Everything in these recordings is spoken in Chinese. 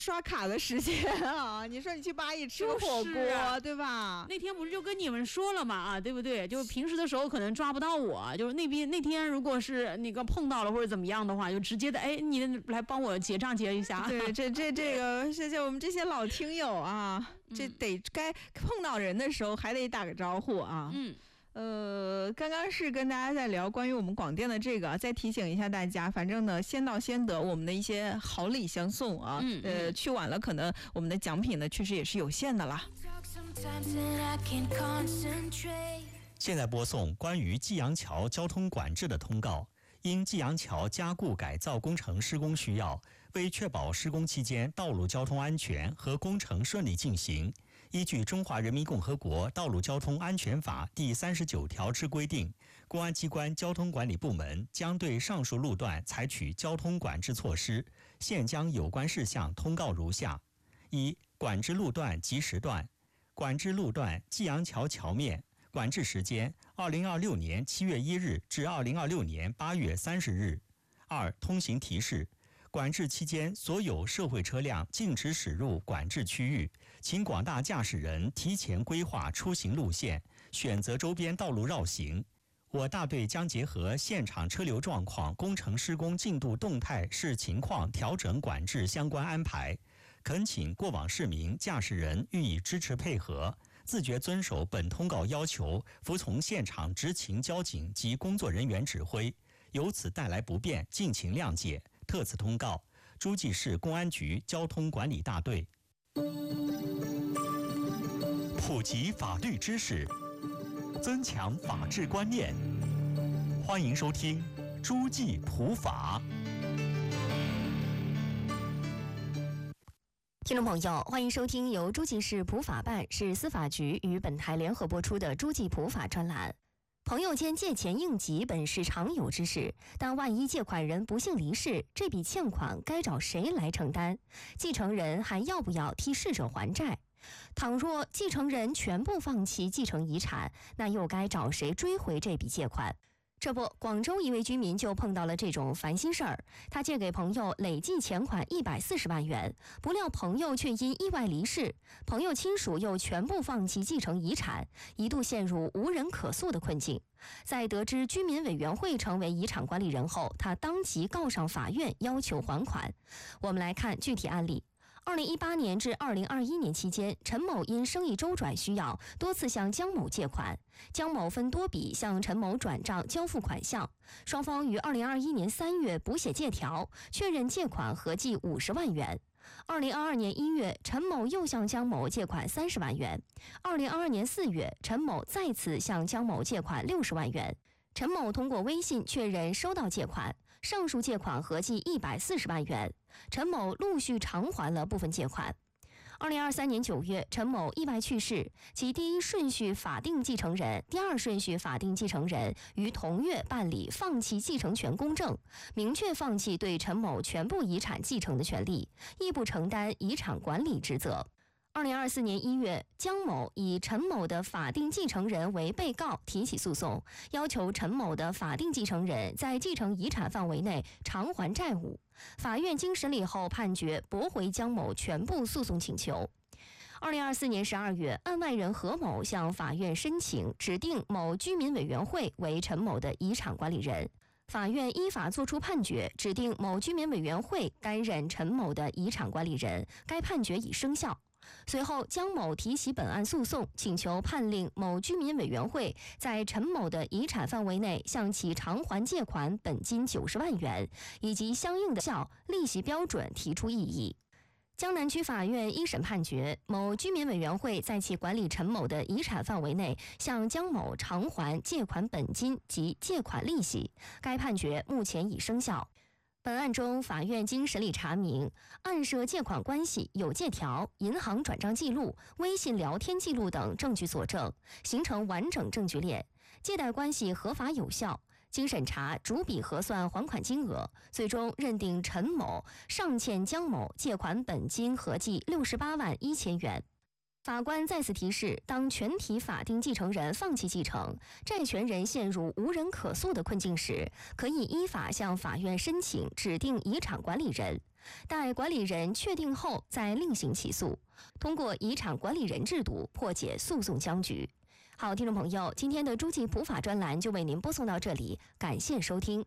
刷卡的时间啊！你说你去8亿吃个火锅，对吧？ 那天不是就跟你们说了嘛啊，对不对？就平时的时候可能抓不到我，就是那天如果是那个碰到了或者怎么样的话，就直接的你来帮我结账结一下。 对，这个谢谢我们这些老听友啊，这得该碰到人的时候还得打个招呼啊。刚刚是跟大家在聊关于我们广电的这个，再提醒一下大家，反正呢，先到先得，我们的一些好礼相送啊。去晚了，可能我们的奖品呢，确实也是有限的啦。 现在播送关于济阳桥交通管制的通告。因济阳桥加固改造工程施工需要，为确保施工期间道路交通安全和工程顺利进行，依据《中华人民共和国道路交通安全法》第39条之规定，公安机关交通管理部门将对上述路段采取交通管制措施。现将有关事项通告如下：一、管制路段及时段。管制路段济阳桥桥面，管制时间2026年7月1日至2026年8月30日。2、通行提示。管制期间，所有社会车辆禁止驶入管制区域，请广大驾驶人提前规划出行路线，选择周边道路绕行。我大队将结合现场车流状况、工程施工进度动态视情况调整管制相关安排，恳请过往市民、驾驶人予以支持配合，自觉遵守本通告要求，服从现场执勤交警及工作人员指挥，由此带来不便，敬请谅解。特此通告，诸暨市公安局交通管理大队。普及法律知识，增强法治观念，欢迎收听诸暨普法。 听众朋友，欢迎收听由诸暨市普法办市司法局与本台联合播出的诸暨普法专栏。朋友间借钱应急本是常有之事，但万一借款人不幸离世，这笔欠款该找谁来承担？继承人还要不要替逝者还债？倘若继承人全部放弃继承遗产，那又该找谁追回这笔借款？这不，广州一位居民就碰到了这种烦心事儿。他借给朋友累计钱款140万元，不料朋友却因意外离世，朋友亲属又全部放弃继承遗产，一度陷入无人可诉的困境。在得知居民委员会成为遗产管理人后，他当即告上法院要求还款。我们来看具体案例。2018年至2021年期间，陈某因生意周转需要，多次向江某借款，江某分多笔向陈某转账交付款项，双方于2021年3月补写借条，确认借款合计50万元。2022年1月，陈某又向江某借款30万元。2022年4月，陈某再次向江某借款60万元。陈某通过微信确认收到借款，上述借款合计140万元。陈某陆续偿还了部分借款。2023年9月，陈某意外去世，其第一顺序法定继承人、第二顺序法定继承人于同月办理放弃继承权公证，明确放弃对陈某全部遗产继承的权利，亦不承担遗产管理职责。2024年1月，江某以陈某的法定继承人为被告提起诉讼，要求陈某的法定继承人在继承遗产范围内偿还债务。法院经审理后判决驳回江某全部诉讼请求。2024年12月，案外人何某向法院申请指定某居民委员会为陈某的遗产管理人。法院依法作出判决，指定某居民委员会担任陈某的遗产管理人，该判决已生效。随后，江某提起本案诉讼，请求判令某居民委员会在陈某的遗产范围内向其偿还借款本金90万元，以及相应的利息标准提出异议。江南区法院一审判决，某居民委员会在其管理陈某的遗产范围内向江某偿还借款本金及借款利息，该判决目前已生效。本案中，法院经审理查明，案涉借款关系有借条、银行转账记录、微信聊天记录等证据佐证，形成完整证据链，借贷关系合法有效。经审查，逐笔核算还款金额，最终认定陈某尚欠江某借款本金合计68万1千元。法官再次提示，当全体法定继承人放弃继承，债权人陷入无人可诉的困境时，可以依法向法院申请指定遗产管理人。 待管理人确定后再另行起诉，通过遗产管理人制度破解诉讼僵局。好，听众朋友，今天的诸暨普法专栏就为您播送到这里，感谢收听。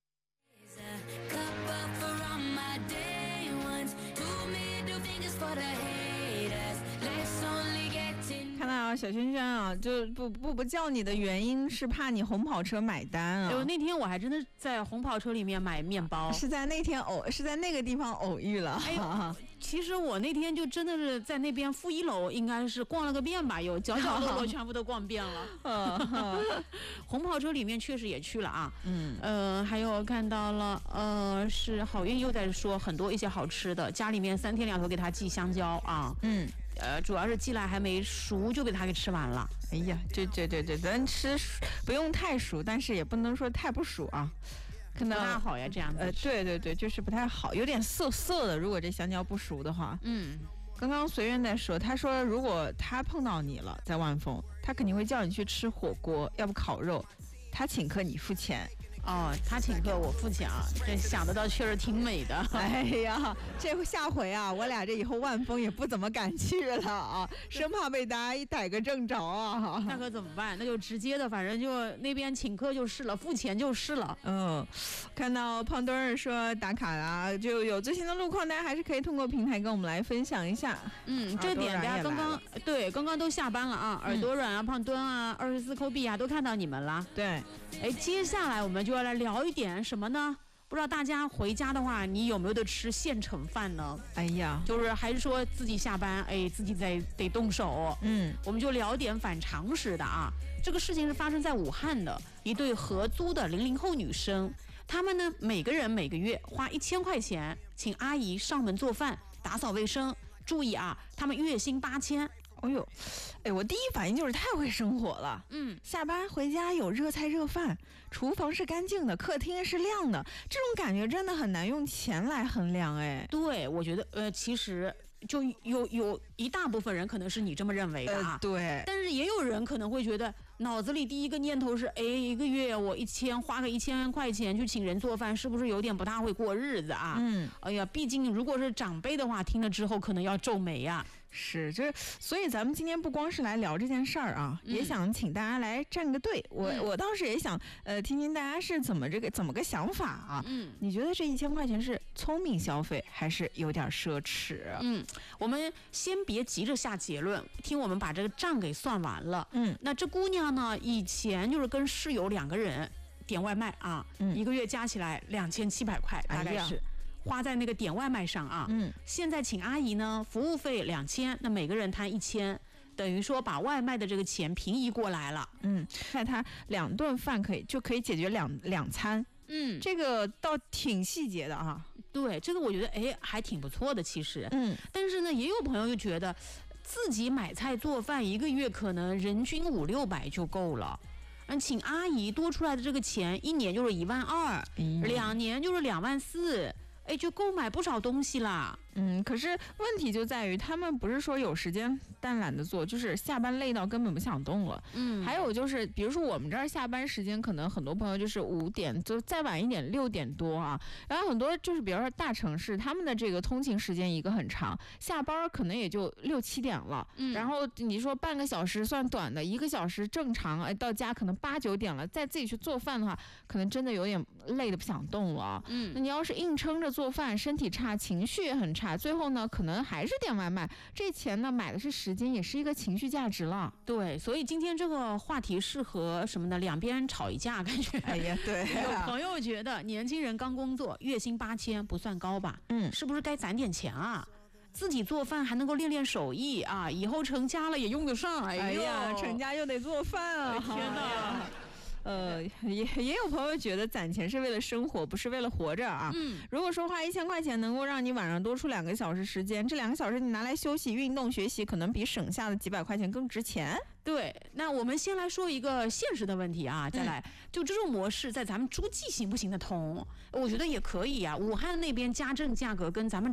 看到小轩轩啊，就不叫你的原因是怕你红跑车买单啊。 那天我还真的在红跑车里面买面包， 是在那个地方偶遇了。 其实我那天就真的是在那边负1楼，应该是逛了个遍吧，有角角落落全部都逛遍了。红跑车里面确实也去了啊。还有看到了，是好运又在说很多一些好吃的，家里面3天2头给他寄香蕉啊。主要是寄来还没熟就被他给吃完了。 哎呀，对，咱吃不用太熟，但是也不能说太不熟啊。 不大好呀，这样子。 对，就是不太好，有点涩涩的。如果这香蕉不熟的话，刚刚随缘在说，他说如果他碰到你了，在万丰，他肯定会叫你去吃火锅，要不烤肉，他请客你付钱。 他请客我付钱啊，这想得到确实挺美的。 哎呀，下回啊，我俩这以后万丰也不怎么敢去了啊，生怕被大家一逮个正着啊。 那可怎么办？那就直接的，反正就那边请客就是了，付钱就是了。 看到胖墩儿说打卡啦，就有最新的路况，大家还是可以通过平台跟我们来分享一下。 这点大家刚刚都下班了啊，耳朵软啊、胖墩啊、24抠币啊都看到你们了。 对， 接下来我们就要来聊一点什么呢？不知道大家回家的话，你有没有得吃现成饭呢？ 哎呀， 就是还是说自己下班，自己得动手。我们就聊点反常识的啊。这个事情是发生在武汉的一对合租的00后女生，她们呢每个人每个月花1000块钱，请阿姨上门做饭、打扫卫生。注意啊，她们月薪8000。 我第一反应就是太会生活了。下班回家有热菜热饭，厨房是干净的，客厅是亮的，这种感觉真的很难用钱来衡量。 对，我觉得其实就有一大部分人可能是你这么认为的啊。 对， 但是也有人可能会觉得脑子里第一个念头是，一个月我花个1000块钱去请人做饭，是不是有点不大会过日子啊？哎呀，毕竟如果是长辈的话，听了之后可能要皱眉呀。 是，所以咱们今天不光是来聊这件事儿啊，也想请大家来站个队。我倒是也想听听大家是怎么个想法啊？你觉得这1000块钱是聪明消费，还是有点奢侈？ 我们先别急着下结论，听我们把这个账给算完了。那这姑娘呢，以前就是跟室友2个人点外卖啊，一个月加起来2700块，大概是。花在那个点外卖上啊。现在请阿姨呢，服务费2000，那每个人摊1000，等于说把外卖的这个钱平移过来了。 看他2顿饭就可以解决两餐。这个倒挺细节的啊。 对，这个我觉得还挺不错的其实。但是呢，也有朋友就觉得自己买菜做饭一个月可能人均500-600就够了。请阿姨多出来的这个钱，1年就是12000，2年就是24000。就购买不少东西啦。 可是问题就在于他们不是说有时间但懒得做，就是下班累到根本不想动了。还有就是比如说我们这儿下班时间可能很多朋友就是5点，就再晚一点6点多啊。然后很多就是比如说大城市，他们的这个通勤时间一个很长，下班可能也就6-7点了。然后你说半个小时算短的，1个小时正常，到家可能8-9点了，再自己去做饭的话，可能真的有点累得不想动了。那你要是硬撑着做饭，身体差，情绪也很差，最后呢可能还是点外卖，这钱呢买的是时间，也是一个情绪价值了。 对，所以今天这个话题适合什么呢？两边吵一架，感觉。 哎呀，对啊。 有朋友觉得年轻人刚工作，月薪8000不算高吧？是不是该攒点钱啊？自己做饭还能够练练手艺啊，以后成家了也用得上。哎呀，成家又得做饭啊！ 天哪！ 也有朋友觉得攒钱是为了生活，不是为了活着啊。如果说花1000块钱能够让你晚上多出2个小时时间，这2个小时你拿来休息、运动、学习，可能比省下的几百块钱更值钱。 对，那我们先来说一个现实的问题啊，再来，就这种模式在咱们诸暨行不行得通？我觉得也可以啊。武汉那边家政价格跟咱们